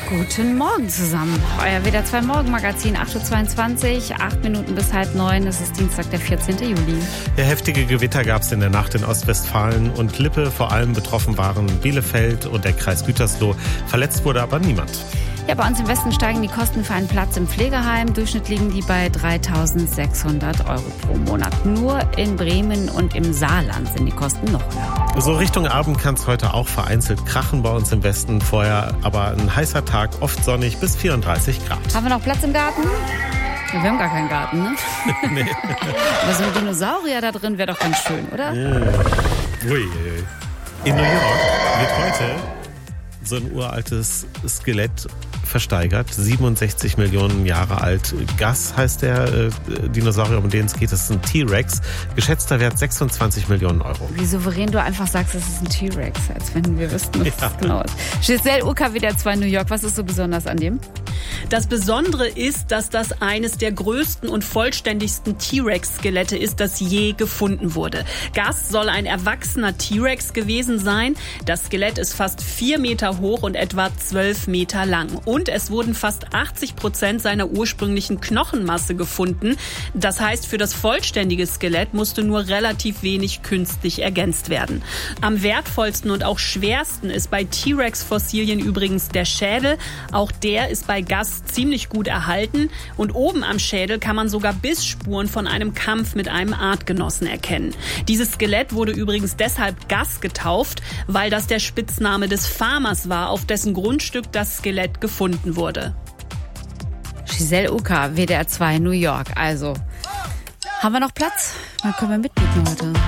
Guten Morgen zusammen. Euer WDR 2 Morgenmagazin, 8.22 Uhr, 8 Minuten bis 8:30. Es ist Dienstag, der 14. Juli. Ja, heftige Gewitter gab es in der Nacht in Ostwestfalen und Lippe. Vor allem betroffen waren Bielefeld und der Kreis Gütersloh. Verletzt wurde aber niemand. Ja, bei uns im Westen steigen die Kosten für einen Platz im Pflegeheim. Durchschnitt liegen die bei 3.600 € pro Monat. Nur in Bremen und im Saarland sind die Kosten noch höher. So Richtung Abend kann es heute auch vereinzelt krachen bei uns im Westen. Vorher aber ein heißer Tag, oft sonnig bis 34 Grad. Haben wir noch Platz im Garten? Wir haben gar keinen Garten, ne? Nee. Aber so ein Dinosaurier da drin wäre doch ganz schön, oder? Ui. In New York wird heute so ein uraltes Skelett versteigert, 67 Millionen Jahre alt. Gus heißt der Dinosaurier, um den es geht. Das ist ein T-Rex. Geschätzter Wert 26 Millionen €. Wie souverän du einfach sagst, das ist ein T-Rex, als wenn wir wüssten, was das genau ist. Giselle Ucker, WDR 2 New York. Was ist so besonders an dem? Das Besondere ist, dass das eines der größten und vollständigsten T-Rex-Skelette ist, das je gefunden wurde. Gus soll ein erwachsener T-Rex gewesen sein. Das Skelett ist fast 4 Meter hoch und etwa 12 Meter lang. Und es wurden fast 80% seiner ursprünglichen Knochenmasse gefunden. Das heißt, für das vollständige Skelett musste nur relativ wenig künstlich ergänzt werden. Am wertvollsten und auch schwersten ist bei T-Rex-Fossilien übrigens der Schädel. Auch der ist bei Gus ziemlich gut erhalten. Und oben am Schädel kann man sogar Bissspuren von einem Kampf mit einem Artgenossen erkennen. Dieses Skelett wurde übrigens deshalb Gus getauft, weil das der Spitzname des Farmers war, auf dessen Grundstück das Skelett gefunden wurde. Giselle Ucker, WDR 2 New York. Also, haben wir noch Platz? Dann können wir mitbieten heute.